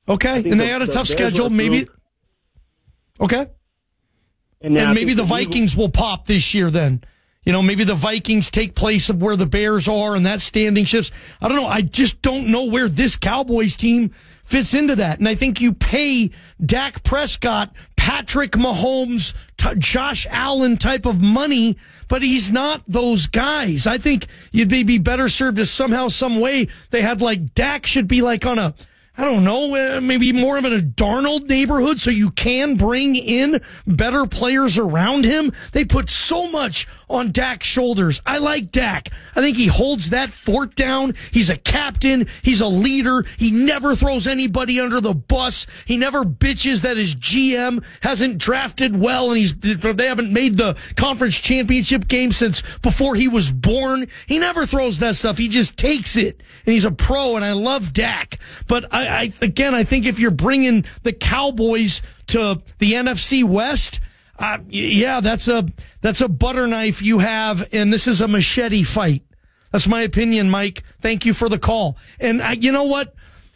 Okay, and they had a tough schedule. Maybe. Okay. And maybe the Vikings will pop this year then. You know, maybe the Vikings take place of where the Bears are and that standing shifts. I don't know. I just don't know where this Cowboys team fits into that. And I think you pay Dak Prescott, Patrick Mahomes, Josh Allen type of money, but he's not those guys. I think they'd be better served if somehow, some way they had like Dak should be like on a, I don't know, maybe more of a Darnold neighborhood so you can bring in better players around him. They put so much on Dak's shoulders. I like Dak. I think he holds that fort down. He's a captain. He's a leader. He never throws anybody under the bus. He never bitches that his GM hasn't drafted well and they haven't made the conference championship game since before he was born. He never throws that stuff. He just takes it. And he's a pro, and I love Dak. But I think if you're bringing the Cowboys to the NFC West, that's a butter knife you have, and this is a machete fight. That's my opinion, Mike. Thank you for the call. And you know what?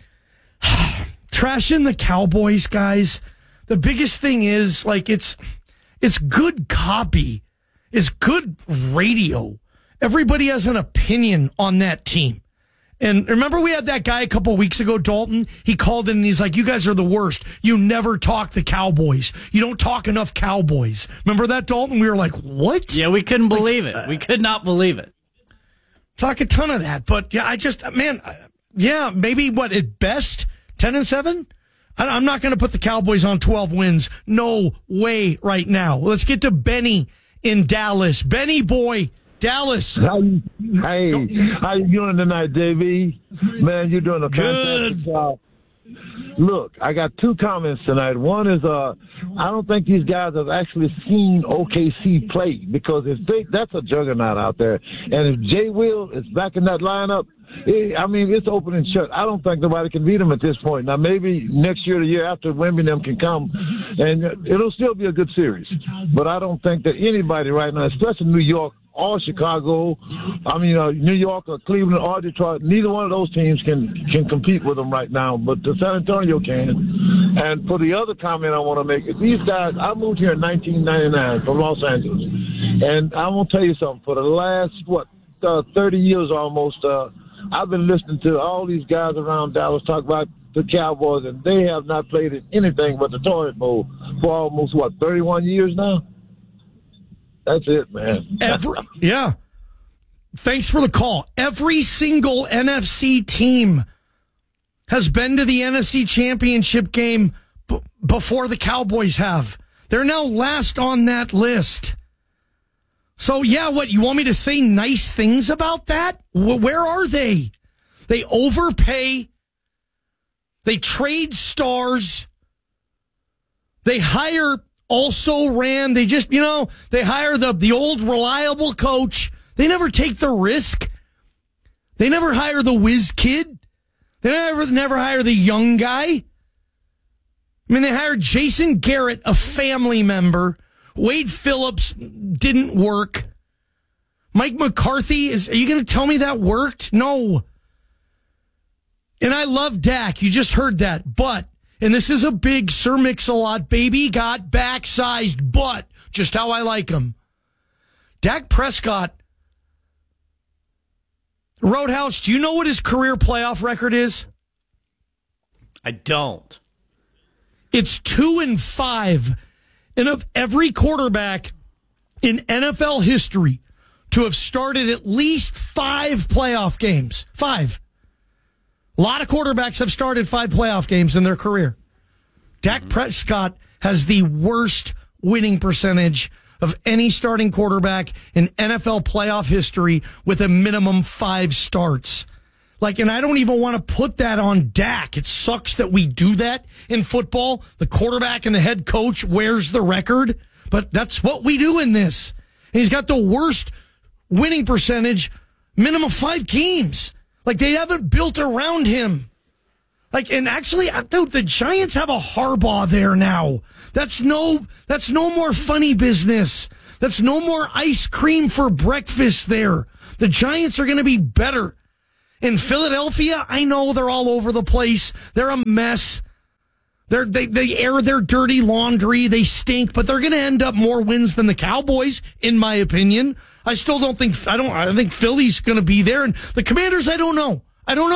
Trashing the Cowboys, guys, the biggest thing is, like, it's good copy. It's good radio. Everybody has an opinion on that team. And remember we had that guy a couple of weeks ago, Dalton? He called in and he's like, you guys are the worst. You never talk the Cowboys. You don't talk enough Cowboys. Remember that, Dalton? We were like, what? Yeah, we couldn't believe it. We could not believe it. Talk a ton of that. But, yeah, maybe at best, 10-7? I'm not going to put the Cowboys on 12 wins. No way right now. Let's get to Benny in Dallas. Benny boy. Dallas. How you doing tonight, JV? Man, you're doing a fantastic job. Look, I got two comments tonight. One is, I don't think these guys have actually seen OKC play, because that's a juggernaut out there. And if Jay Will is back in that lineup, it's open and shut. I don't think nobody can beat them at this point. Now, maybe next year, the year after, Birmingham can come, and it'll still be a good series. But I don't think that anybody right now, especially New York, or Chicago, New York or Cleveland or Detroit, neither one of those teams can compete with them right now, but the San Antonio can. And for the other comment I want to make is these guys, I moved here in 1999 from Los Angeles, and I want to tell you something. For the last, 30 years almost, I've been listening to all these guys around Dallas talk about the Cowboys, and they have not played in anything but the Toilet Bowl for almost, 31 years now? That's it, man. Yeah. Thanks for the call. Every single NFC team has been to the NFC Championship game before the Cowboys have. They're now last on that list. So, yeah, you want me to say nice things about that? Where are they? They overpay. They trade stars. They hire also ran. They just, they hire the old reliable coach. They never take the risk. They never hire the whiz kid. They never hire the young guy. They hired Jason Garrett, a family member. Wade Phillips didn't work. Mike McCarthy, are you going to tell me that worked? No. And I love Dak. You just heard that. But, and this is a big Sir Mix-a-Lot, baby got back-sized butt, just how I like him. Dak Prescott, Roadhouse, do you know what his career playoff record is? I don't. It's 2-5. And of every quarterback in NFL history to have started at least 5 playoff games. 5. A lot of quarterbacks have started 5 playoff games in their career. Dak Prescott has the worst winning percentage of any starting quarterback in NFL playoff history with a minimum 5 starts. And I don't even want to put that on Dak. It sucks that we do that in football. The quarterback and the head coach wears the record, but that's what we do in this. And he's got the worst winning percentage, minimum 5 games. They haven't built around him. And actually, dude, the Giants have a Harbaugh there now. That's no more funny business. That's no more ice cream for breakfast there. The Giants are going to be better. In Philadelphia, I know they're all over the place. They're a mess. They air their dirty laundry. They stink, but they're going to end up more wins than the Cowboys, in my opinion. I still don't think, I think Philly's going to be there. And the Commanders, I don't know.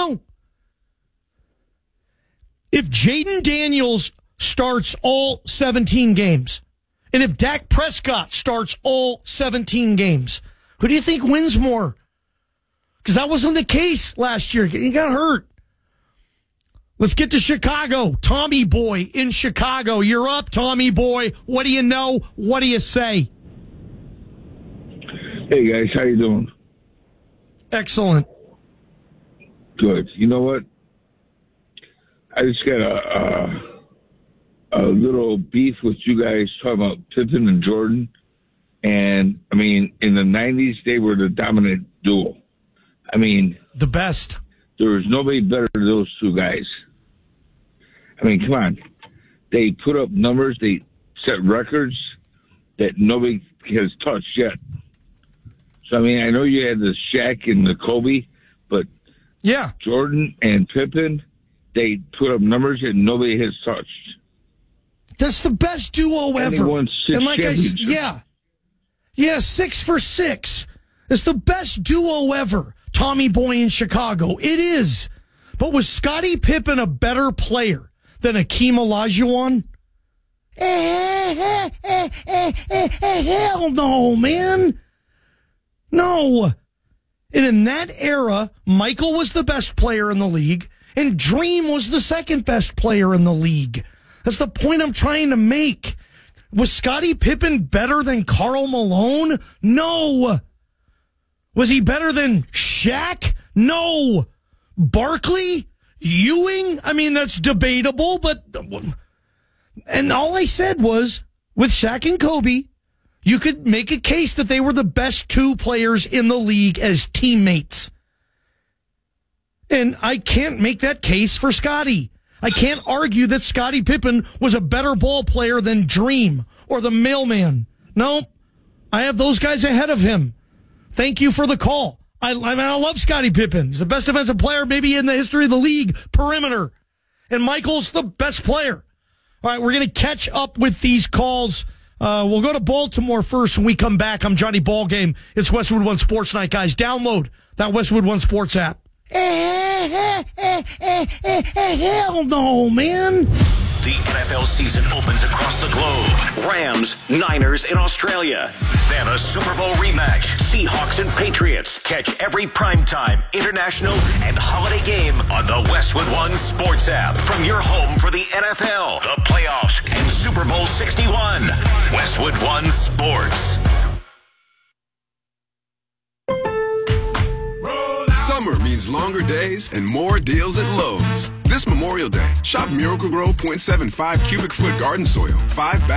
If Jaden Daniels starts all 17 games, and if Dak Prescott starts all 17 games, who do you think wins more? Because that wasn't the case last year. He got hurt. Let's get to Chicago. Tommy Boy in Chicago. You're up, Tommy Boy. What do you know? What do you say? Hey, guys. How you doing? Excellent. Good. You know what? I just got a little beef with you guys talking about Pippen and Jordan. And, I mean, in the 90s, they were the dominant duo. I mean, the best. There was nobody better than those two guys. I mean, come on. They put up numbers. They set records that nobody has touched yet. So, I mean, I know you had the Shaq and the Kobe, but yeah, Jordan and Pippen, they put up numbers that nobody has touched. That's the best duo ever. They won 6 championships. Yeah, 6 for 6. It's the best duo ever. Tommy Boy in Chicago. It is. But was Scottie Pippen a better player than Akeem Olajuwon? Hell no, man. No. And in that era, Michael was the best player in the league, and Dream was the second best player in the league. That's the point I'm trying to make. Was Scottie Pippen better than Karl Malone? No. Was he better than Shaq? No. Barkley? Ewing? I mean, that's debatable, but... And all I said was, with Shaq and Kobe, you could make a case that they were the best 2 players in the league as teammates. And I can't make that case for Scottie. I can't argue that Scottie Pippen was a better ball player than Dream or the Mailman. No, I have those guys ahead of him. Thank you for the call. I love Scottie Pippen. He's the best defensive player maybe in the history of the league, perimeter. And Michael's the best player. All right, we're going to catch up with these calls. We'll go to Baltimore first when we come back. I'm Johnny Ballgame. It's Westwood One Sports Night, guys. Download that Westwood One Sports app. Hell no, man. The NFL season opens across the globe. Rams, Niners in Australia. Then a Super Bowl rematch. Seahawks and Patriots. Catch every primetime, international, and holiday game on the Westwood One Sports app. From your home for the NFL, the playoffs, and Super Bowl 61. Westwood One Sports. Summer means longer days and more deals at Lowe's. This Memorial Day, shop Miracle-Gro 0.75 cubic foot garden soil, 5 bags.